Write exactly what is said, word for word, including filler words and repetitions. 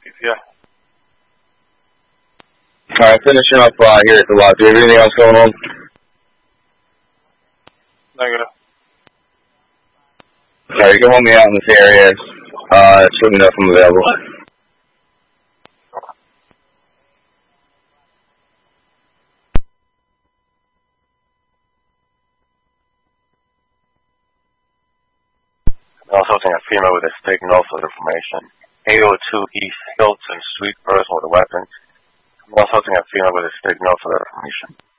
Yeah. Alright, finishing up uh, here at the lot. Do you have anything else going on? Negative. Alright, you can hold me out in this area. Uh, just let me know if I'm available. Also holding a female with a stick, no further information. eight oh two East Hilton Street, person with a weapon. I'm also holding a female with a stick, no further information.